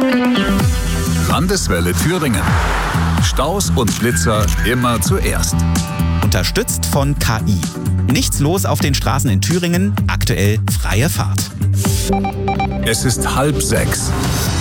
Landeswelle Thüringen. Staus und Blitzer immer zuerst. Unterstützt von KI. Nichts los auf den Straßen in Thüringen, aktuell freie Fahrt. Es ist 5:30.